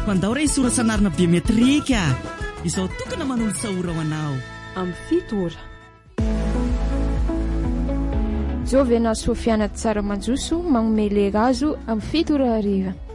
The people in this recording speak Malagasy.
mandao ray sora sanarina biometrika izao tokana manolosahora ho anao amin'ny 7 ora. Jovena Sofiana Tsaramanjoso magnome le razo amin'ny 7 ora hariva.